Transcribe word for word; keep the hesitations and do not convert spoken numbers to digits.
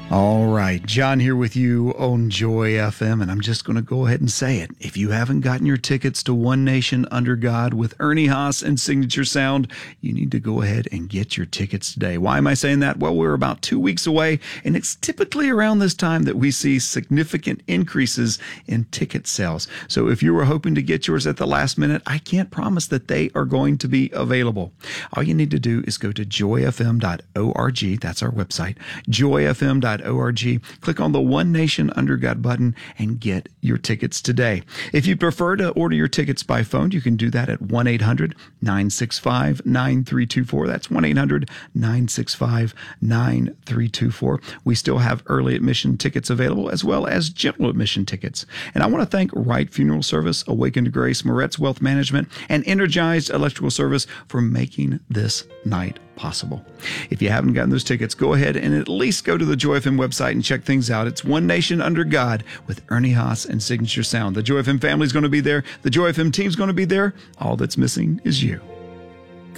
All right, John here with you on Joy F M, and I'm just going to go ahead and say it. If you haven't gotten your tickets to One Nation Under God with Ernie Haas and Signature Sound, you need to go ahead and get your tickets today. Why am I saying that? Well, we're about two weeks away, and it's typically around this time that we see significant increases in ticket sales. So if you were hoping to get yours at the last minute, I can't promise that they are going to be available. All you need to do is go to joy f m dot org. That's our website, joy f m dot org. Click on the One Nation Under God button and get your tickets today. If you prefer to order your tickets by phone, you can do that at one eight hundred nine six five nine three two four. That's one eight hundred nine six five nine three two four. We still have early admission tickets available as well as general admission tickets. And I want to thank Wright Funeral Service, Awakened to Grace, Moretz Wealth Management, and Energized Electrical Service for making this night possible. If you haven't gotten those tickets, go ahead and at least go to the Joy F M website and check things out. It's One Nation Under God with Ernie Haas and Signature Sound. The Joy F M family is going to be there. The Joy F M team is going to be there. All that's missing is you.